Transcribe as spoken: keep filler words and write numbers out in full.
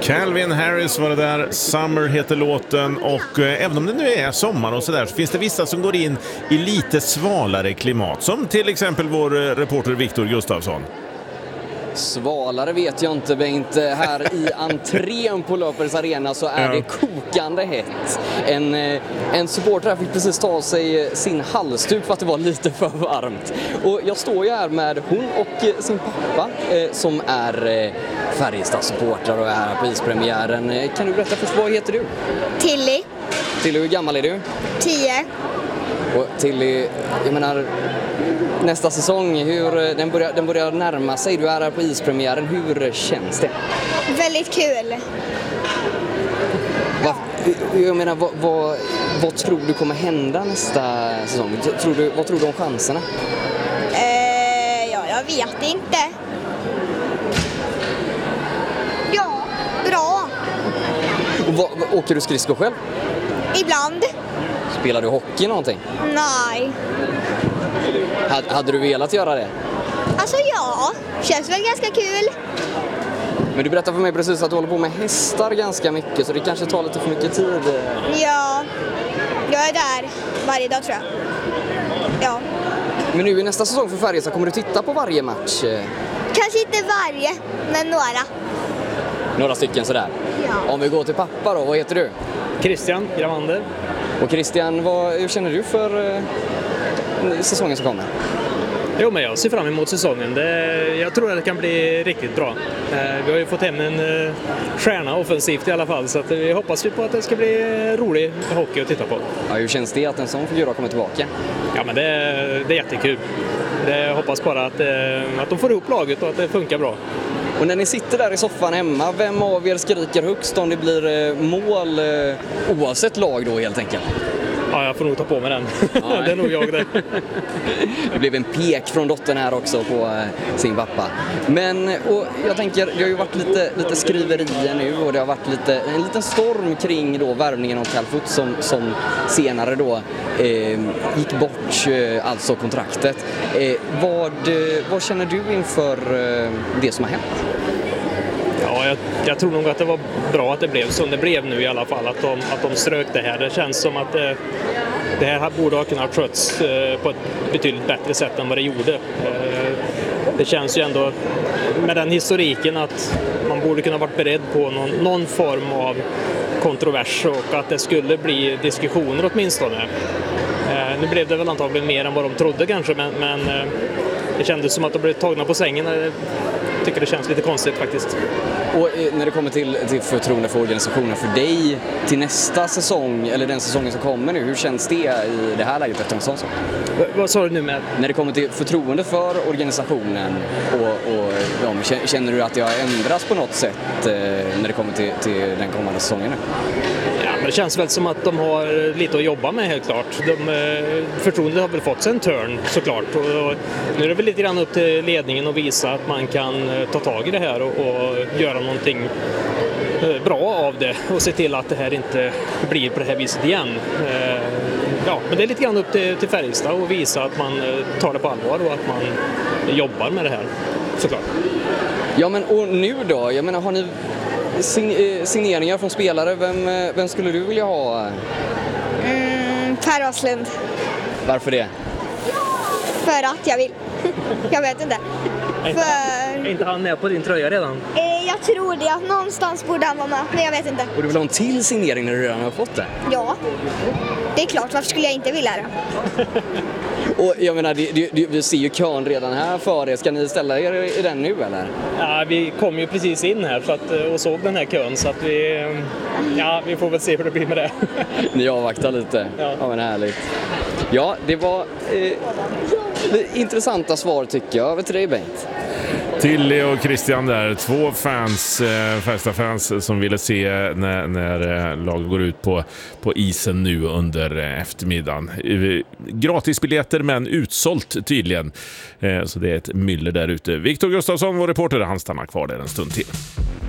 Calvin Harris var det där, Summer heter låten, och eh, även om det nu är sommar och sådär så finns det vissa som går in i lite svalare klimat, som till exempel vår eh, reporter Viktor Gustafsson. Svalare vet jag inte, Bengt. Här i entrén på Löpers Arena så är Ja. det kokande hett. En, en supporter fick precis ta sig sin halsduk för att det var lite för varmt. Och jag står ju här med hon och sin pappa eh, som är eh, Färjestad-supportrar och är här på ispremiären. Kan du berätta först, vad heter du? Tilly, Tilly, hur gammal är du? tio. Och Tilly, jag menar, nästa säsong, hur, den, börjar, den börjar närma sig. Du är här på ispremiären. Hur känns det? Väldigt kul. Va, jag menar, vad, vad, vad tror du kommer hända nästa säsong? Tror du, vad tror du om chanserna? Eh, ja, jag vet inte. Ja, bra. Och vad, vad, åker du skridskor själv? Ibland. Spelar du hockey någonting? Nej. Hade, hade du velat göra det? Alltså ja, känns väl ganska kul. Men du berättade för mig precis att du håller på med hästar ganska mycket, så det kanske tar lite för mycket tid. Ja, jag är där varje dag tror jag. Ja, Men nu i nästa säsong för Färjestad, kommer du titta på varje match? kanske inte varje, men några. Några stycken sådär. Ja. Om vi går till pappa då, vad heter du? Christian Gravander. Och Christian, vad, hur känner du för eh, säsongen som kommer? Jo, men jag ser fram emot säsongen. Det, jag tror att det kan bli riktigt bra. Eh, vi har ju fått hem en eh, stjärna offensivt i alla fall, så att, eh, vi hoppas ju på att det ska bli rolig hockey att titta på. Ja, hur känns det att en sån figur har kommit tillbaka? Ja, men det, det är jättekul. Det, jag hoppas bara att, eh, att de får ihop laget och att det funkar bra. Och när ni sitter där i soffan hemma, vem av er skriker högst om det blir eh, mål eh, oavsett lag då helt enkelt? Ja, jag får nog ta på mig den. Ja. Det är nog jag det. Det blev en pek från dottern här också på eh, sin pappa. Men och jag tänker, det har ju varit lite, lite skriverier nu och det har varit lite, en liten storm kring då värvningen av Calfoot som, som senare då eh, gick bort, eh, alltså kontraktet. Eh, vad, eh, vad känner du inför eh, det som har hänt? Ja, jag, jag tror nog att det var bra att det blev som det blev nu i alla fall, att de, att de strök det här. Det känns som att det, det här borde ha kunnat skötts eh, på ett betydligt bättre sätt än vad det gjorde. Eh, det känns ju ändå med den historiken att man borde kunna varit beredd på någon, någon form av kontrovers och att det skulle bli diskussioner åtminstone. Eh, nu blev det väl antagligen mer än vad de trodde kanske, men, men eh, det kändes som att de blev tagna på sängen. Jag tycker det känns lite konstigt faktiskt. Och eh, när det kommer till, till förtroende för organisationen för dig till nästa säsong, eller den säsongen som kommer nu, hur känns det i det här läget efter en sån sak? V- vad sa du nu med? När det kommer till förtroende för organisationen och, och ja, känner du att det har ändrats på något sätt eh, när det kommer till, till den kommande säsongen nu? Ja, men det känns väl som att de har lite att jobba med helt klart. De, eh, förtroendet har väl fått sig en turn såklart. Och, och nu är det väl lite grann upp till ledningen att visa att man kan eh, ta tag i det här och, och göra någonting eh, bra av det och se till att det här inte blir på det här viset igen. Eh, ja, men det är lite grann upp till, till Färjestad och visa att man eh, tar det på allvar och att man jobbar med det här såklart. Ja, men och nu då? Jag menar, har ni sign- signeringar från spelare? Vem, vem skulle du vilja ha? Mm, Per Åslund. Varför det? För att jag vill. Jag vet inte. Är inte, För... är inte han med på din tröja redan? Eh, jag tror det. Att någonstans borde han vara med. Men jag vet inte. Och du vill ha en till signering när du redan har fått det? Ja. Det är klart. Varför skulle jag inte vilja det? Och jag menar, det, det, det, vi ser ju kön redan här för er. Ska ni ställa er i den nu eller? Ja, vi kom ju precis in här så att, och såg den här kön, så att vi, ja, vi får väl se hur det blir med det. Ni avvaktar lite. Ja. Ja, men härligt. Ja, det var eh, intressanta svar tycker jag. Över till dig, Bengt. Tilly och Christian där, två fans, eh, fasta fans som ville se när, när eh, laget går ut på, på isen nu under eh, eftermiddagen. Eh, gratisbiljetter men utsålt tydligen. Eh, så det är ett myller där ute. Viktor Gustafsson, vår reporter, han stannar kvar där en stund till.